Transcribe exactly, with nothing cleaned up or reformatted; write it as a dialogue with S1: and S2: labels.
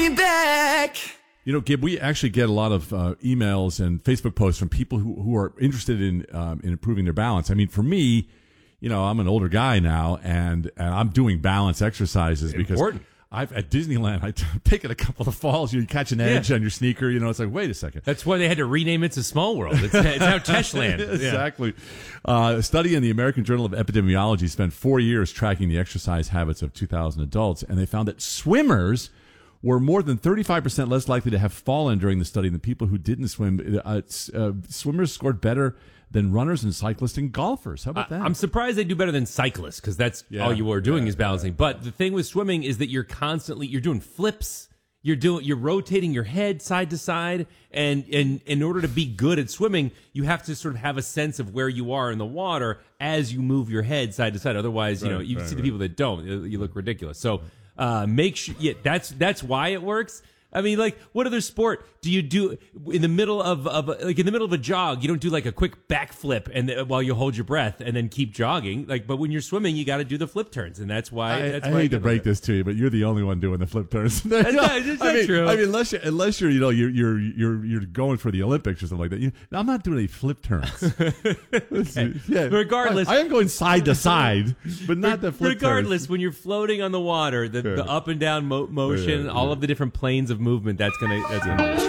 S1: me back.
S2: You know, Gib, we actually get a lot of uh, emails and Facebook posts from people who, who are interested in um, in improving their balance. I mean, for me, you know, I'm an older guy now, and, and I'm doing balance exercises because
S3: Important.
S2: I've at Disneyland, I've taken a couple of falls. You catch an edge
S3: Yeah.
S2: on your sneaker. You know, it's like, wait a second.
S3: That's why they had to rename it to Small World. It's, it's now Teshland. Yeah.
S2: Exactly. Uh, a study in the American Journal of Epidemiology spent four years tracking the exercise habits of two thousand adults, and they found that swimmers were more than thirty-five percent less likely to have fallen during the study than people who didn't swim. Uh, uh, swimmers scored better than runners and cyclists and golfers. How about that?
S3: I, I'm surprised they do better than cyclists because that's
S2: Yeah.
S3: all you are doing
S2: Yeah.
S3: is balancing. But the thing with swimming is that you're constantly you're doing flips. You're doing you're rotating your head side to side, and and in order to be good at swimming, you have to sort of have a sense of where you are in the water as you move your head side to side. Otherwise, you know,
S2: Right,
S3: you
S2: right,
S3: see the
S2: right.
S3: people that don't, you you look ridiculous. So uh, make sure. Yeah, that's that's why it works. I mean, like, what other sport do you do in the middle of, of like in the middle of a jog? You don't do like a quick backflip and th- while you hold your breath and then keep jogging. Like, but when you're swimming, you got to do the flip turns, and that's why.
S2: I,
S3: that's
S2: I
S3: why
S2: hate to
S3: do
S2: break
S3: it.
S2: this to you, but you're the only one doing the flip turns.
S3: That's not- it's
S2: I
S3: not
S2: mean,
S3: true.
S2: I mean, unless you're, unless you're, you know, you're you're you're you're going for the Olympics or something like that. You, I'm not doing any flip turns. Yeah,
S3: Regardless-
S2: I, I am going side to side, but not the flip
S3: Regardless,
S2: turns.
S3: when you're floating on the water, the, the up and down mo- motion,
S2: Yeah,
S3: all
S2: yeah.
S3: of the different planes of movement, that's gonna that's gonna.